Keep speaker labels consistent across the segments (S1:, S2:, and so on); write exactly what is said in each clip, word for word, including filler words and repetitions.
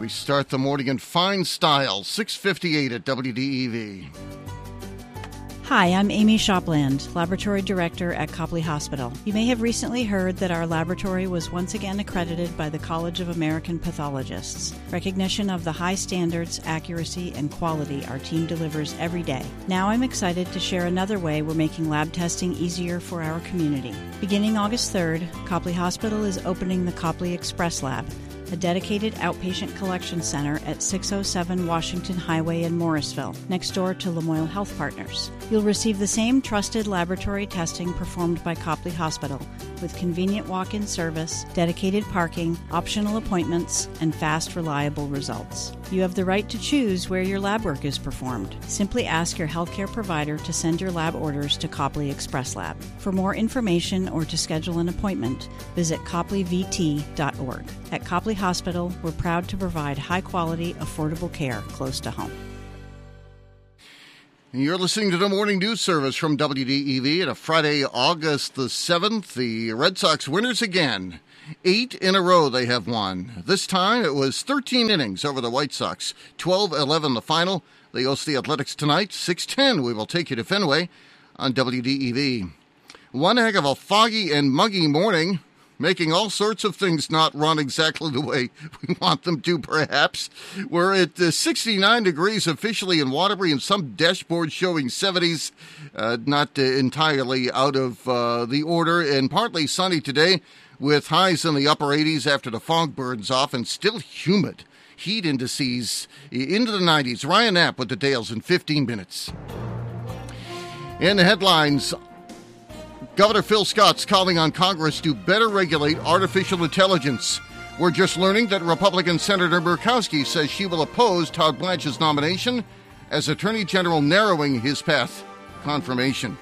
S1: We start the morning in fine style, six fifty-eight at W D E V.
S2: Hi, I'm Amy Shopland, Laboratory Director at Copley Hospital. You may have recently heard that our laboratory was once again accredited by the College of American Pathologists, recognition of the high standards, accuracy, and quality our team delivers every day. Now I'm excited to share another way we're making lab testing easier for our community. Beginning August third, Copley Hospital is opening the Copley Express Lab, a dedicated outpatient collection center at six oh seven Washington Highway in Morrisville, next door to Lamoille Health Partners. You'll receive the same trusted laboratory testing performed by Copley Hospital, with convenient walk-in service, dedicated parking, optional appointments, and fast, reliable results. You have the right to choose where your lab work is performed. Simply ask your healthcare provider to send your lab orders to Copley Express Lab. For more information or to schedule an appointment, visit copley v t dot org. At Copley Hospital, we're proud to provide high-quality, affordable care close to home.
S1: You're listening to the Morning News Service from W D E V. On Friday, August the seventh, the Red Sox winners again. Eight in a row they have won. This time it was thirteen innings over the White Sox. twelve eleven the final. They host the Athletics tonight. six ten we will take you to Fenway on W D E V. One heck of a foggy and muggy morning, making all sorts of things not run exactly the way we want them to, perhaps. We're at uh, sixty-nine degrees officially in Waterbury, and some dashboards showing seventies, uh, not uh, entirely out of uh, the order, and partly sunny today with highs in the upper eighties after the fog burns off, and still humid. Heat indices into the nineties. Ryan Knapp with the Dales in fifteen minutes. In the headlines, Governor Phil Scott's calling on Congress to better regulate artificial intelligence. We're just learning that Republican Senator Murkowski says she will oppose Todd Blanche's nomination as Attorney General, narrowing his path confirmation.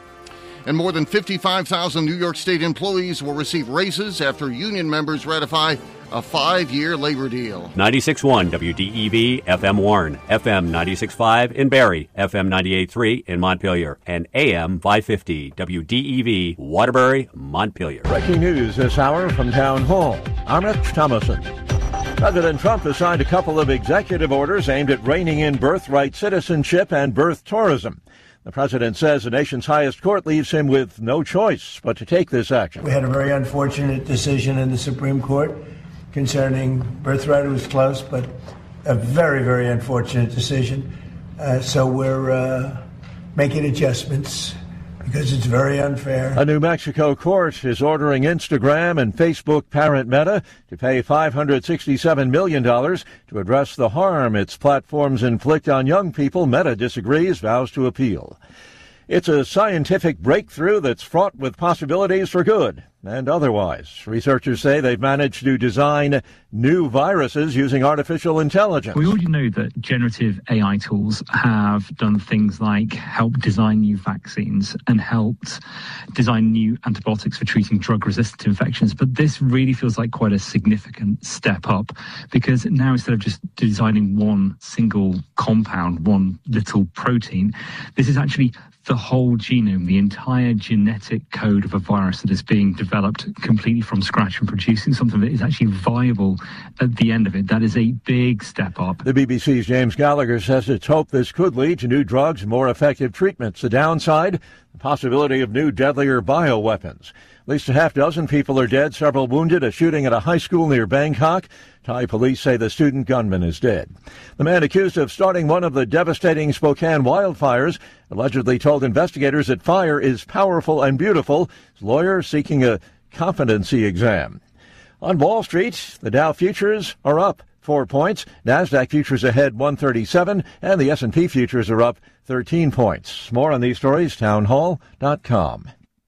S1: And more than fifty-five thousand New York State employees will receive raises after union members ratify a five-year labor deal.
S3: ninety-six point one W D E V, F M Warren, F M ninety-six point five in Barrie, F M ninety-eight point three in Montpelier, and A M five fifty W D E V, Waterbury, Montpelier.
S4: Breaking news this hour from Town Hall. I'm Rich Thomason. President Trump has signed a couple of executive orders aimed at reining in birthright citizenship and birth tourism. The president says the nation's highest court leaves him with no choice but to take this action.
S5: We had a very unfortunate decision in the Supreme Court concerning birthright. It was close, but a very, very unfortunate decision. Uh, so we're uh, making adjustments because it's very unfair.
S4: A New Mexico court is ordering Instagram and Facebook parent Meta to pay five hundred sixty-seven million dollars to address the harm its platforms inflict on young people. Meta disagrees, vows to appeal. It's a scientific breakthrough that's fraught with possibilities for good and otherwise. Researchers say they've managed to design new viruses using artificial intelligence.
S6: We already know that generative A I tools have done things like help design new vaccines and helped design new antibiotics for treating drug-resistant infections. But this really feels like quite a significant step up, because now instead of just designing one single compound, one little protein, this is actually the whole genome, the entire genetic code of a virus that is being developed completely from scratch and producing something that is actually viable at the end of it. That is a big step up.
S4: The B B C's James Gallagher says it's hoped this could lead to new drugs and more effective treatments. The downside, the possibility of new deadlier bioweapons. At least a half dozen people are dead, several wounded. A shooting at a high school near Bangkok. Thai police say the student gunman is dead. The man accused of starting one of the devastating Spokane wildfires allegedly told investigators that fire is powerful and beautiful. His lawyer seeking a competency exam. On Wall Street, the Dow futures are up four points. NASDAQ futures ahead one thirty-seven, and the S and P futures are up thirteen points. More on these stories, townhall dot com.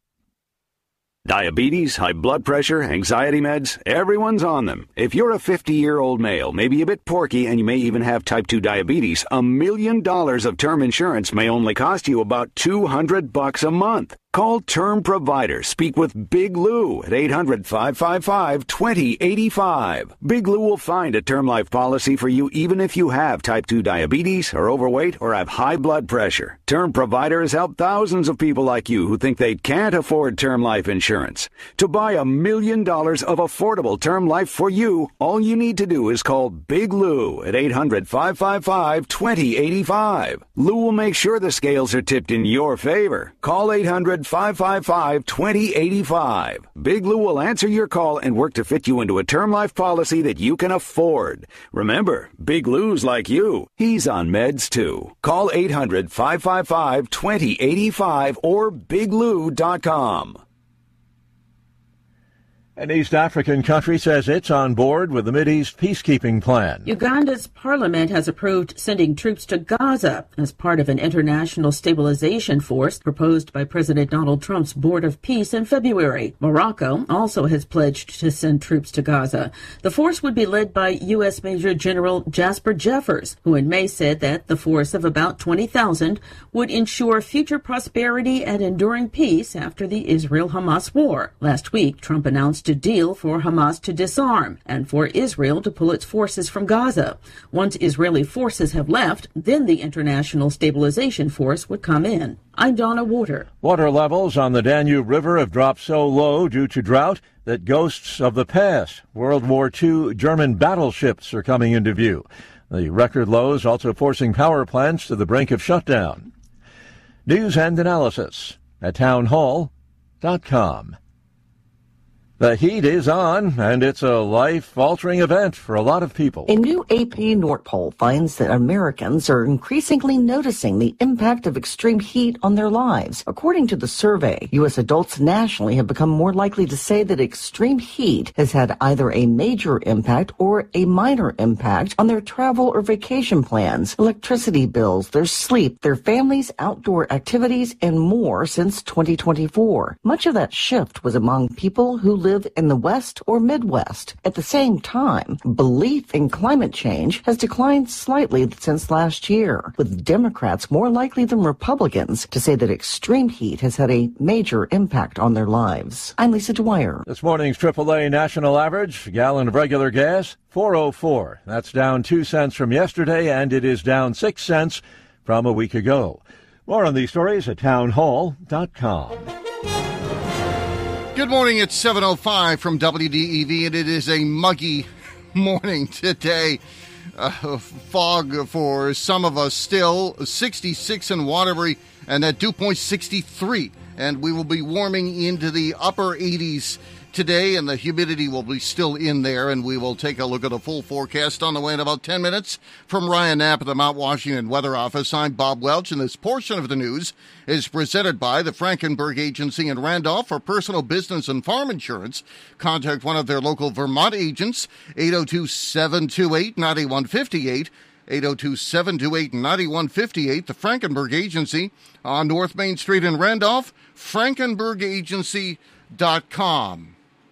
S7: Diabetes, high blood pressure, anxiety meds, everyone's on them. If you're a fifty-year-old male, maybe a bit porky, and you may even have type two diabetes, a million dollars of term insurance may only cost you about two hundred bucks a month. Call Term Provider. Speak with Big Lou at eight hundred, five five five, two zero eight five. Big Lou will find a term life policy for you even if you have type two diabetes, are overweight, or have high blood pressure. Term Provider has helped thousands of people like you who think they can't afford term life insurance. To buy a million dollars of affordable term life for you, all you need to do is call Big Lou at eight hundred, five five five, two zero eight five. Lou will make sure the scales are tipped in your favor. Call eight hundred, five five five, two zero eight five. Big Lou will answer your call and work to fit you into a term life policy that you can afford. Remember, Big Lou's like you. He's on meds too. Call eight hundred, five five five, two zero eight five or big lou dot com.
S4: An East African country says it's on board with the Mideast peacekeeping plan.
S8: Uganda's parliament has approved sending troops to Gaza as part of an international stabilization force proposed by President Donald Trump's Board of Peace in February. Morocco also has pledged to send troops to Gaza. The force would be led by U S Major General Jasper Jeffers, who in May said that the force of about twenty thousand would ensure future prosperity and enduring peace after the Israel-Hamas war. Last week, Trump announced a deal for Hamas to disarm and for Israel to pull its forces from Gaza. Once Israeli forces have left, then the International Stabilization Force would come in. I'm Donna Water.
S4: Water levels on the Danube River have dropped so low due to drought that ghosts of the past, World War Two German battleships, are coming into view. The record lows also forcing power plants to the brink of shutdown. News and analysis at town hall dot com. The heat is on, and it's a life-altering event for a lot of people.
S9: A new A P Nort poll finds that Americans are increasingly noticing the impact of extreme heat on their lives. According to the survey, U S adults nationally have become more likely to say that extreme heat has had either a major impact or a minor impact on their travel or vacation plans, electricity bills, their sleep, their families' outdoor activities, and more since twenty twenty-four. Much of that shift was among people who live in the West or Midwest. At the same time, belief in climate change has declined slightly since last year, with Democrats more likely than Republicans to say that extreme heat has had a major impact on their lives. I'm Lisa Dwyer.
S4: This morning's triple A national average, a gallon of regular gas, four oh four. That's down two cents from yesterday, and it is down six cents from a week ago. More on these stories at town hall dot com.
S1: Good morning, it's seven oh five from W D E V, and it is a muggy morning today. Uh, fog for some of us still, sixty-six in Waterbury, and at Dew Point sixty-three. And we will be warming into the upper eighties today, and the humidity will be still in there, and we will take a look at a full forecast on the way in about ten minutes. From Ryan Knapp at the Mount Washington Weather Office, I'm Bob Welch, and this portion of the news is presented by the Frankenberg Agency in Randolph. For personal, business, and farm insurance, contact one of their local Vermont agents, eight oh two, seven two eight, nine one five eight, eight oh two, seven two eight, nine one five eight. The Frankenberg Agency on North Main Street in Randolph, frankenberg agency dot com.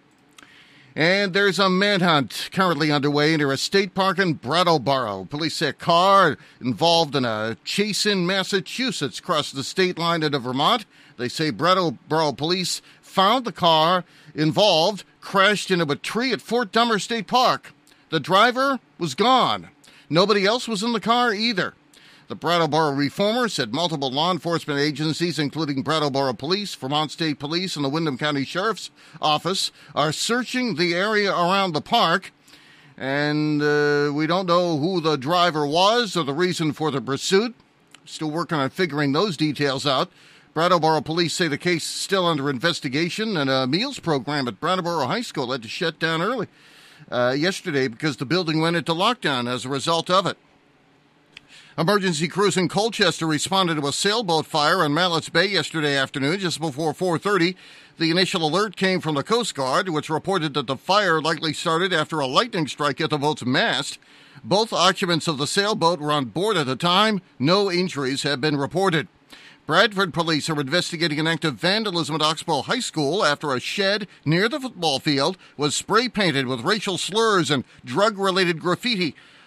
S1: And there's a manhunt currently underway near a state park in Brattleboro. Police say a car involved in a chase in Massachusetts crossed the state line into Vermont. They say Brattleboro police found the car involved crashed into a tree at Fort Dummer State Park. The driver was gone. Nobody else was in the car either. The Brattleboro Reformer said multiple law enforcement agencies, including Brattleboro Police, Vermont State Police, and the Windham County Sheriff's Office, are searching the area around the park. And uh, we don't know who the driver was or the reason for the pursuit. Still working on figuring those details out. Brattleboro Police say the case is still under investigation, and a meals program at Brattleboro High School had to shut down early uh, yesterday because the building went into lockdown as a result of it. Emergency crews in Colchester responded to a sailboat fire on Mallett's Bay yesterday afternoon, just before four thirty. The initial alert came from the Coast Guard, which reported that the fire likely started after a lightning strike at the boat's mast. Both occupants of the sailboat were on board at the time. No injuries have been reported. Bradford police are investigating an act of vandalism at Oxbow High School after a shed near the football field was spray-painted with racial slurs and drug-related graffiti.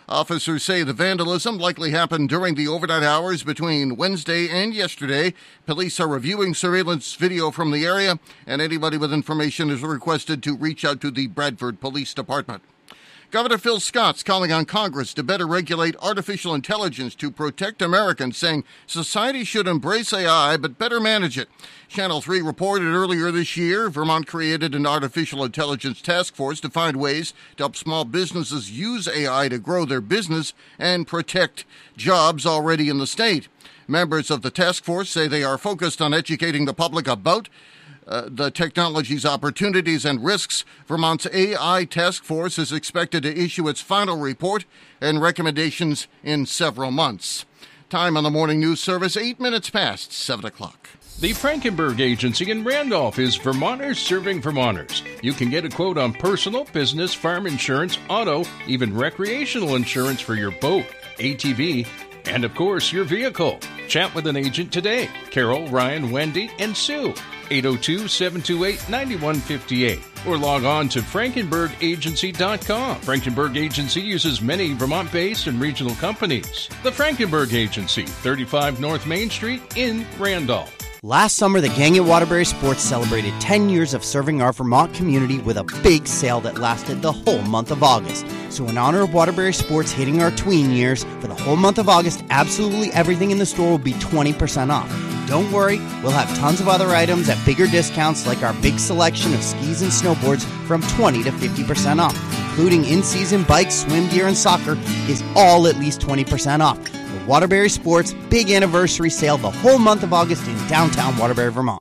S1: Officers say the vandalism likely happened during the overnight hours between Wednesday and yesterday. Police are reviewing surveillance video from the area, and anybody with information is requested to reach out to the Bradford Police Department. Governor Phil Scott's calling on Congress to better regulate artificial intelligence to protect Americans, saying society should embrace A I but better manage it. Channel three reported earlier this year Vermont created an artificial intelligence task force to find ways to help small businesses use A I to grow their business and protect jobs already in the state. Members of the task force say they are focused on educating the public about Uh, the technology's opportunities and risks. Vermont's A I task force is expected to issue its final report and recommendations in several months. Time on the morning news service, eight minutes past seven o'clock.
S10: The Frankenberg Agency in Randolph is Vermonters serving Vermonters. You can get a quote on personal, business, farm insurance, auto, even recreational insurance for your boat, A T V, and of course your vehicle. Chat with an agent today. Carol, Ryan, Wendy, and Sue. eight oh two, seven two eight, nine one five eight. Or log on to frankenberg agency dot com. Frankenberg Agency uses many Vermont-based and regional companies. The Frankenberg Agency, thirty-five North Main Street in Randolph.
S11: Last summer, the gang at Waterbury Sports celebrated ten years of serving our Vermont community with a big sale that lasted the whole month of August. So in honor of Waterbury Sports hitting our tween years, for the whole month of August, absolutely everything in the store will be twenty percent off. Don't worry, we'll have tons of other items at bigger discounts, like our big selection of skis and snowboards from twenty to fifty percent off, including in-season bikes, swim gear, and soccer is all at least twenty percent off. The Waterbury Sports big anniversary sale the whole month of August in downtown Waterbury, Vermont.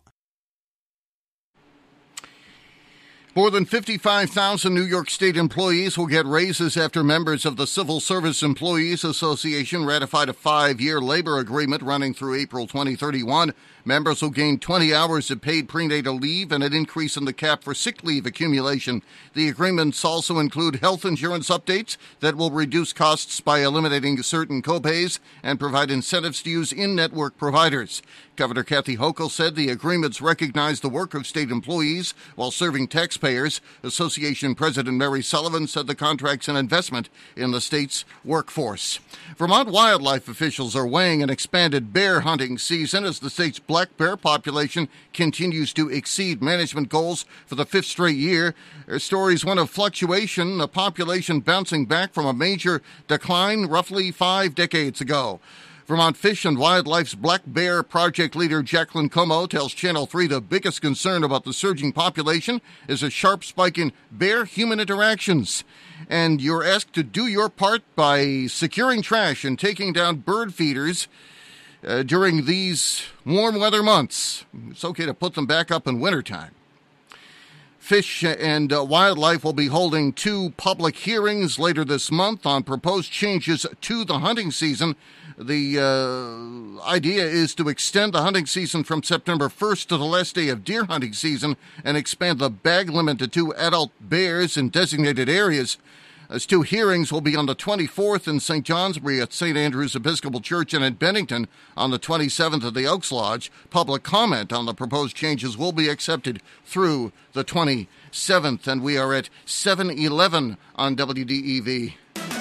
S1: More than fifty-five thousand New York State employees will get raises after members of the Civil Service Employees Association ratified a five-year labor agreement running through April twenty thirty-one. Members will gain twenty hours of paid prenatal leave and an increase in the cap for sick leave accumulation. The agreements also include health insurance updates that will reduce costs by eliminating certain copays and provide incentives to use in-network providers. Governor Kathy Hochul said the agreements recognize the work of state employees while serving taxpayers. Association President Mary Sullivan said the contract's an investment in the state's workforce. Vermont wildlife officials are weighing an expanded bear hunting season as the state's black bear population continues to exceed management goals for the fifth straight year. Their story is one of fluctuation, the population bouncing back from a major decline roughly five decades ago. Vermont Fish and Wildlife's Black Bear Project leader Jacqueline Como tells Channel three the biggest concern about the surging population is a sharp spike in bear-human interactions. And you're asked to do your part by securing trash and taking down bird feeders uh, during these warm weather months. It's okay to put them back up in wintertime. Fish and uh, Wildlife will be holding two public hearings later this month on proposed changes to the hunting season. The uh, idea is to extend the hunting season from September first to the last day of deer hunting season and expand the bag limit to two adult bears in designated areas. As two hearings will be on the twenty-fourth in Saint Johnsbury at Saint Andrew's Episcopal Church and in Bennington on the twenty-seventh at the Elks Lodge. Public comment on the proposed changes will be accepted through the twenty-seventh, and we are at seven eleven on W D E V.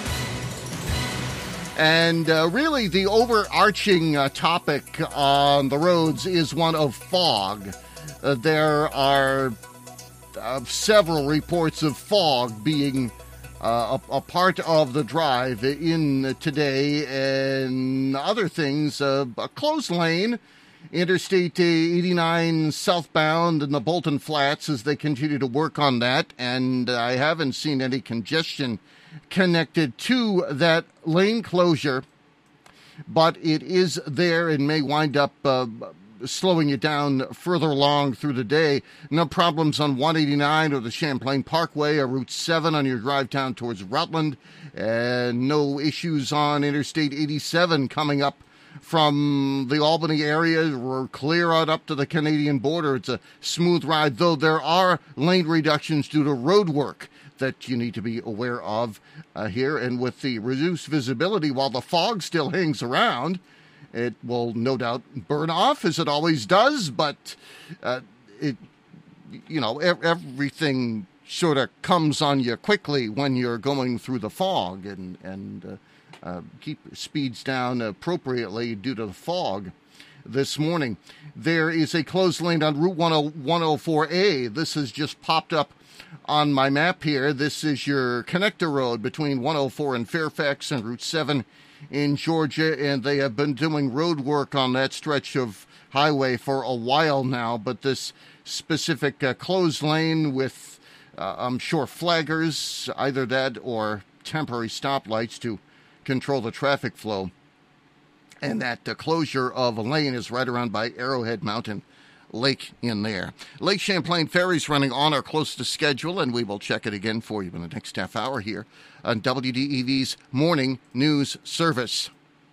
S1: And uh, really, the overarching uh, topic on the roads is one of fog. Uh, there are uh, several reports of fog being uh, a, a part of the drive in today, and other things. Uh, a closed lane, Interstate eighty-nine southbound in the Bolton Flats as they continue to work on that, and I haven't seen any congestion connected to that lane closure, but it is there and may wind up uh, slowing you down further along through the day. No problems on one eighty-nine or the Champlain Parkway or Route seven on your drive down towards Rutland, and no issues on Interstate eighty-seven coming up from the Albany area. We're clear out up to the Canadian border. It's a smooth ride, though there are lane reductions due to road work that you need to be aware of uh, here. And with the reduced visibility, while the fog still hangs around, it will no doubt burn off as it always does, but uh, it, you know, everything sort of comes on you quickly when you're going through the fog, and, and uh, uh, keep speeds down appropriately due to the fog this morning. There is a closed lane on Route one oh four A. This has just popped up on my map here. This is your connector road between one oh four in Fairfax and Route seven in Georgia, and they have been doing road work on that stretch of highway for a while now, but this specific uh, closed lane with Uh, I'm sure flaggers, either that or temporary stoplights to control the traffic flow. And that uh, closure of a lane is right around by Arrowhead Mountain Lake in there. Lake Champlain ferries running on or close to schedule, and we will check it again for you in the next half hour here on W D E V's Morning News Service.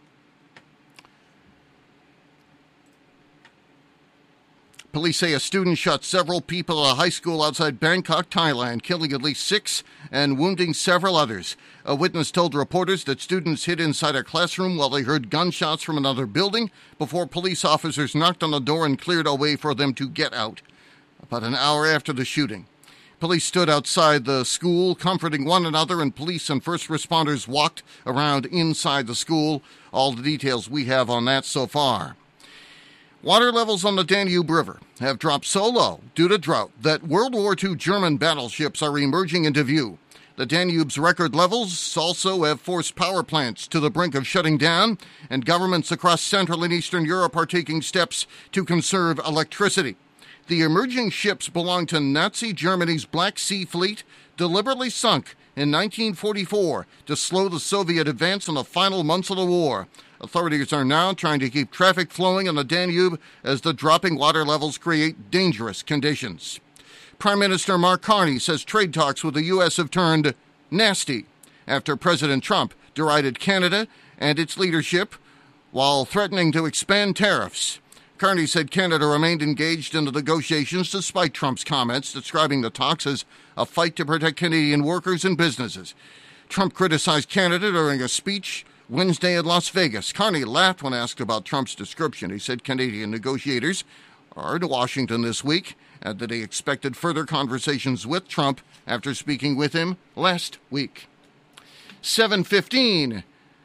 S1: Police say a student shot several people at a high school outside Bangkok, Thailand, killing at least six and wounding several others. A witness told reporters that students hid inside a classroom while they heard gunshots from another building before police officers knocked on the door and cleared a way for them to get out. About an hour after the shooting, police stood outside the school, comforting one another, and police and first responders walked around inside the school. All the details we have on that so far. Water levels on the Danube River have dropped so low due to drought that World War Two German battleships are emerging into view. The Danube's record levels also have forced power plants to the brink of shutting down, and governments across Central and Eastern Europe are taking steps to conserve electricity. The emerging ships belong to Nazi Germany's Black Sea Fleet, deliberately sunk in nineteen forty-four to slow the Soviet advance in the final months of the war. Authorities are now trying to keep traffic flowing on the Danube as the dropping water levels create dangerous conditions. Prime Minister Mark Carney says trade talks with the U S have turned nasty after President Trump derided Canada and its leadership while threatening to expand tariffs. Carney said Canada remained engaged in the negotiations despite Trump's comments, describing the talks as a fight to protect Canadian workers and businesses. Trump criticized Canada during a speech Wednesday in Las Vegas. Carney laughed when asked about Trump's description. He said Canadian negotiators are in Washington this week and that he expected further conversations with Trump after speaking with him last week. seven fifteen,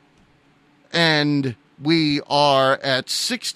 S1: and we are at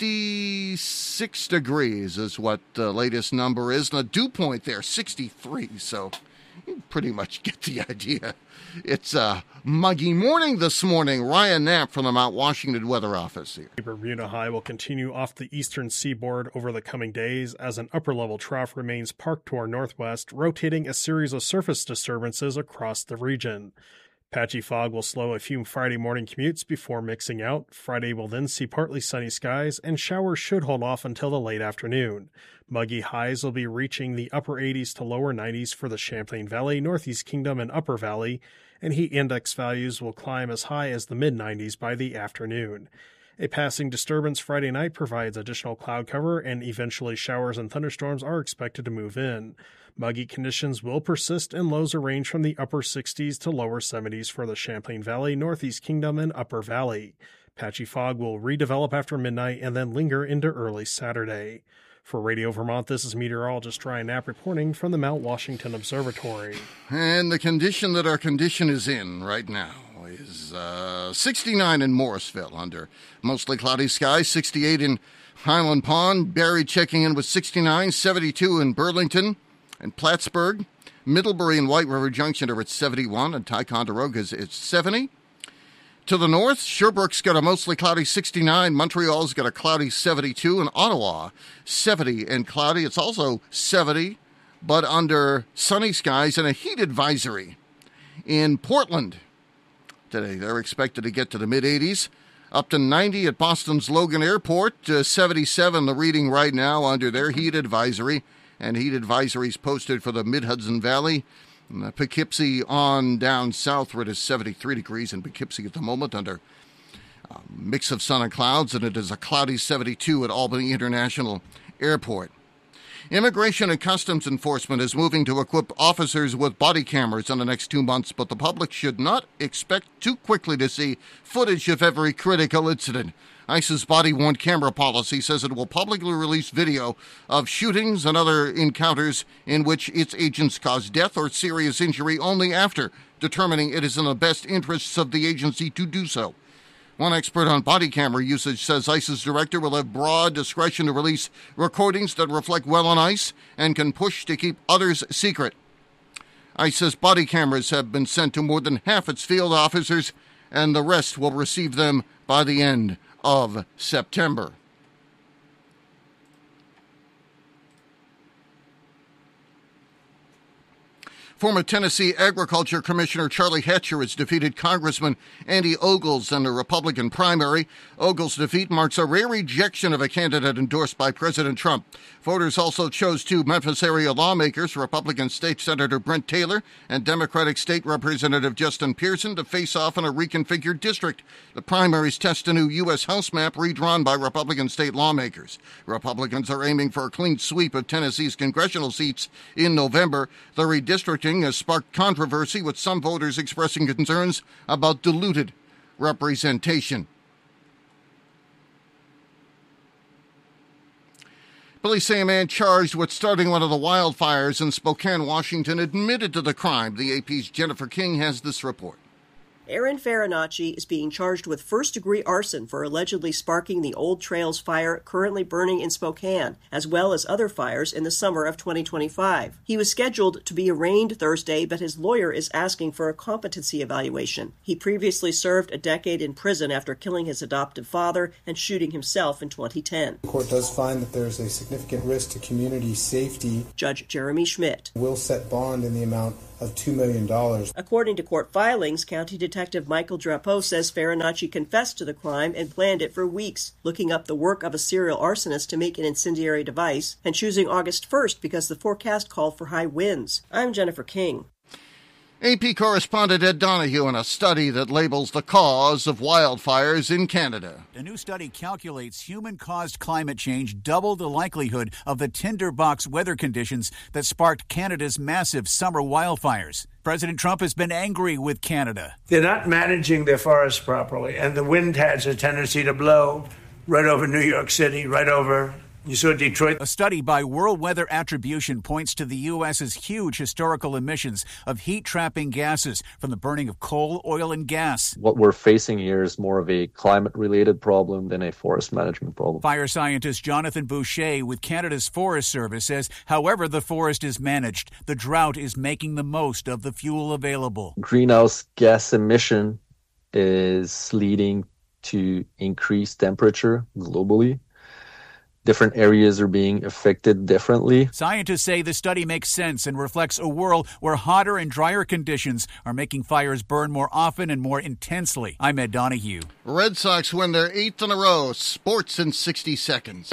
S1: sixty-six degrees is what the latest number is. And the dew point there, sixty-three, so you pretty much get the idea. It's a muggy morning this morning. Ryan Knapp from the Mount Washington Weather Office here.
S12: Bermuda high will continue off the eastern seaboard over the coming days as an upper-level trough remains parked to our northwest, rotating a series of surface disturbances across the region. Patchy fog will slow a few Friday morning commutes before mixing out. Friday will then see partly sunny skies, and showers should hold off until the late afternoon. Muggy highs will be reaching the upper eighties to lower nineties for the Champlain Valley, Northeast Kingdom, and Upper Valley, and heat index values will climb as high as the mid-nineties by the afternoon. A passing disturbance Friday night provides additional cloud cover, and eventually showers and thunderstorms are expected to move in. Muggy conditions will persist, and lows range from the upper sixties to lower seventies for the Champlain Valley, Northeast Kingdom, and Upper Valley. Patchy fog will redevelop after midnight and then linger into early Saturday. For Radio Vermont, this is meteorologist Ryan Knapp reporting from the Mount Washington Observatory.
S1: And the condition that our condition is in right now is uh, sixty-nine in Morrisville under mostly cloudy skies, sixty-eight in Highland Pond, Barrie checking in with sixty-nine, seventy-two in Burlington and Plattsburgh. Middlebury and White River Junction are at seventy-one, and Ticonderoga is at seventy. To the north, Sherbrooke's got a mostly cloudy sixty-nine, Montreal's got a cloudy seventy-two, and Ottawa seventy and cloudy. It's also seventy, but under sunny skies and a heat advisory. In Portland today, they're expected to get to the mid-eighties, up to ninety at Boston's Logan Airport, uh, seventy-seven the reading right now under their heat advisory, and heat advisories posted for the Mid-Hudson Valley. Uh, Poughkeepsie on down southward is seventy-three degrees in Poughkeepsie at the moment under a mix of sun and clouds, and it is a cloudy seventy-two at Albany International Airport. Immigration and Customs Enforcement is moving to equip officers with body cameras in the next two months, but the public should not expect too quickly to see footage of every critical incident. ICE's body-worn camera policy says it will publicly release video of shootings and other encounters in which its agents cause death or serious injury only after determining it is in the best interests of the agency to do so. One expert on body camera usage says ICE's director will have broad discretion to release recordings that reflect well on ICE and can push to keep others secret. ICE says body cameras have been sent to more than half its field officers, and the rest will receive them by the end of September. Former Tennessee Agriculture Commissioner Charlie Hatcher has defeated Congressman Andy Ogles in the Republican primary. Ogles' defeat marks a rare rejection of a candidate endorsed by President Trump. Voters also chose two Memphis area lawmakers, Republican State Senator Brent Taylor and Democratic State Representative Justin Pearson, to face off in a reconfigured district. The primaries test a new U S House map redrawn by Republican state lawmakers. Republicans are aiming for a clean sweep of Tennessee's congressional seats in November. The redistricting has sparked controversy, with some voters expressing concerns about diluted representation. Police say a man charged with starting one of the wildfires in Spokane, Washington, admitted to the crime. The A P's Jennifer King has this report.
S13: Aaron Farinacci is being charged with first-degree arson for allegedly sparking the Old Trails fire currently burning in Spokane, as well as other fires in the summer of twenty twenty-five. He was scheduled to be arraigned Thursday, but his lawyer is asking for a competency evaluation. He previously served a decade in prison after killing his adoptive father and shooting himself in twenty ten.
S14: The court does find that there is a significant risk to community safety.
S13: Judge Jeremy Schmidt
S14: will set bond in the amount of two million dollars.
S13: According to court filings, County Detective Michael Drapeau says Farinacci confessed to the crime and planned it for weeks, looking up the work of a serial arsonist to make an incendiary device, and choosing August first because the forecast called for high winds. I'm Jennifer King.
S1: A P correspondent Ed Donahue in a study that labels the cause of wildfires in Canada.
S15: A new study calculates human-caused climate change doubled the likelihood of the tinderbox weather conditions that sparked Canada's massive summer wildfires. President Trump has been angry with Canada.
S5: They're not managing their forests properly, and the wind has a tendency to blow right over New York City, right over... You saw Detroit.
S15: A study by World Weather Attribution points to the U S's huge historical emissions of heat-trapping gases from the burning of coal, oil, and gas.
S16: What we're facing here is more of a climate-related problem than a forest management problem.
S15: Fire scientist Jonathan Boucher with Canada's Forest Service says, however the forest is managed, the drought is making the most of the fuel available.
S16: Greenhouse gas emission is leading to increased temperature globally. Different areas are being affected differently.
S15: Scientists say the study makes sense and reflects a world where hotter and drier conditions are making fires burn more often and more intensely. I'm Ed Donahue.
S1: Red Sox win their eighth in a row. Sports in sixty seconds.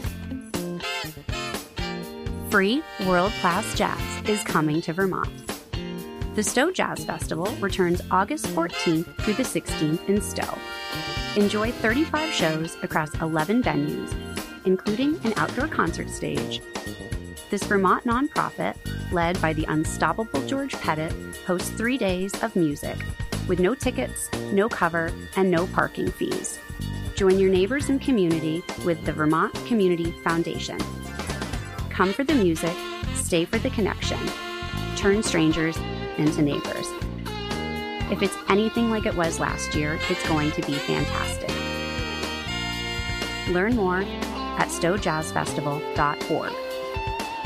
S17: Free world-class jazz is coming to Vermont. The Stowe Jazz Festival returns August fourteenth through the sixteenth in Stowe. Enjoy thirty-five shows across eleven venues, including an outdoor concert stage. This Vermont nonprofit, led by the unstoppable George Pettit, hosts three days of music with no tickets, no cover, and no parking fees. Join your neighbors and community with the Vermont Community Foundation. Come for the music, stay for the connection. Turn strangers into neighbors. If it's anything like it was last year, it's going to be fantastic. Learn more at stowe jazz festival dot org.